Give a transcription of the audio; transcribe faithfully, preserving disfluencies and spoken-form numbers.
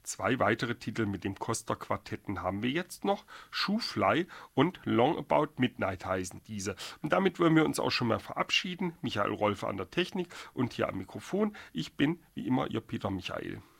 Zwei weitere Titel mit dem Coster-Quartetten haben wir jetzt noch. Shoofly und Long About Midnight heißen diese. Und damit wollen wir uns auch schon mal verabschieden. Michael Rolfe an der Technik und hier am Mikrofon. Ich bin wie immer Ihr Peter Michael.